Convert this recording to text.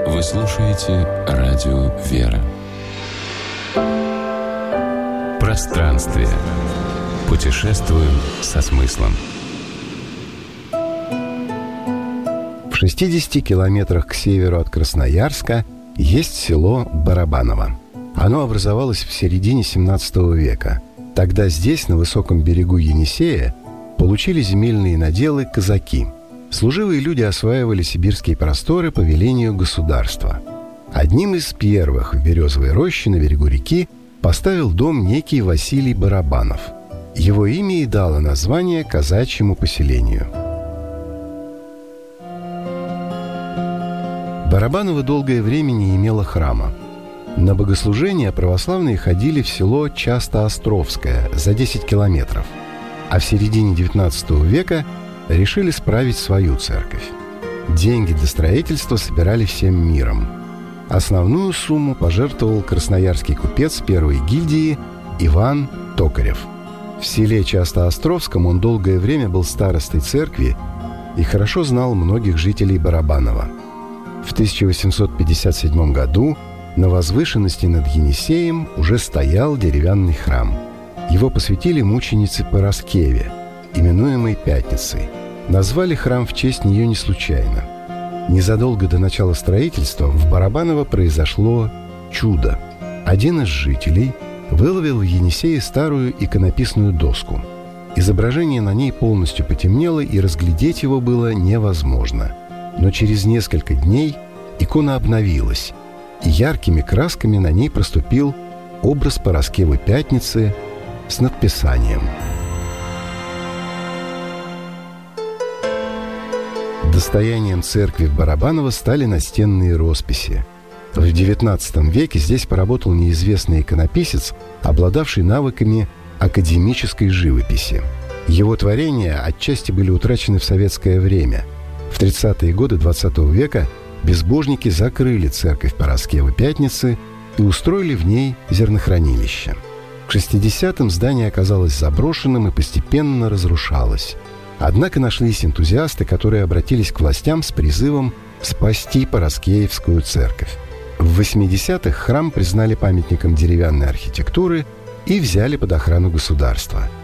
Вы слушаете радио «Вера». Пространствие. Путешествуем со смыслом. В 60 километрах к северу от Красноярска есть село Барабаново. Оно образовалось в середине 17 века. Тогда здесь, на высоком берегу Енисея, получили земельные наделы казаки. Служивые люди осваивали сибирские просторы по велению государства. Одним из первых в березовой роще на берегу реки поставил дом некий Василий Барабанов. Его имя и дало название казачьему поселению. Барабаново долгое время не имело храма. На богослужения православные ходили в село Часто-Островское за 10 километров, а в середине XIX века решили справить свою церковь. Деньги для строительства собирали всем миром. Основную сумму пожертвовал красноярский купец первой гильдии Иван Токарев. В селе Часто-Островском он долгое время был старостой церкви и хорошо знал многих жителей Барабанова. В 1857 году на возвышенности над Енисеем уже стоял деревянный храм. Его посвятили мученице Параскеве, именуемой Пятницей. Назвали храм в честь нее не случайно. Незадолго до начала строительства в Барабаново произошло чудо. Один из жителей выловил в Енисее старую иконописную доску. Изображение на ней полностью потемнело, и разглядеть его было невозможно. Но через несколько дней икона обновилась, и яркими красками на ней проступил образ Параскевы Пятницы с надписанием. Достоянием церкви в Барабаново стали настенные росписи. В XIX веке здесь поработал неизвестный иконописец, обладавший навыками академической живописи. Его творения отчасти были утрачены в советское время. В 30-е годы XX века безбожники закрыли церковь Параскевы Пятницы и устроили в ней зернохранилище. К 60-м здание оказалось заброшенным и постепенно разрушалось. Однако нашлись энтузиасты, которые обратились к властям с призывом спасти Параскеевскую церковь. В 80-х храм признали памятником деревянной архитектуры и взяли под охрану государства.